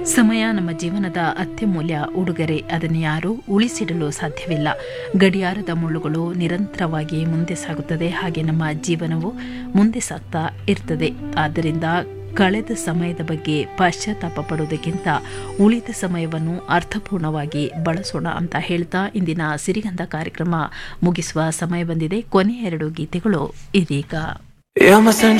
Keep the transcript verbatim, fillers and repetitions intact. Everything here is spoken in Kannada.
ಸಮಯ ನಮ್ಮ ಜೀವನದ ಅತ್ಯಮೂಲ್ಯ ಉಡುಗೊರೆ. ಅದನ್ನು ಯಾರೂ ಉಳಿಸಿಡಲು ಸಾಧ್ಯವಿಲ್ಲ. ಗಡಿಯಾರದ ಮುಳ್ಳುಗಳು ನಿರಂತರವಾಗಿ ಮುಂದೆ ಸಾಗುತ್ತದೆ, ಹಾಗೆ ನಮ್ಮ ಜೀವನವು ಮುಂದೆ ಸಾಗ್ತಾ ಇರ್ತದೆ. ಆದ್ದರಿಂದ ಕಳೆದ ಸಮಯದ ಬಗ್ಗೆ ಪಶ್ಚಾತ್ತಾಪ ಪಡುವುದಕ್ಕಿಂತ ಉಳಿದ ಸಮಯವನ್ನು ಅರ್ಥಪೂರ್ಣವಾಗಿ ಬಳಸೋಣ ಅಂತ ಹೇಳ್ತಾ ಇಂದಿನ ಸಿರಿಗಂಧ ಕಾರ್ಯಕ್ರಮ ಮುಗಿಸುವ ಸಮಯ ಬಂದಿದೆ. ಕೊನೆಯ ಎರಡು ಗೀತೆಗಳು ಇದೀಗ.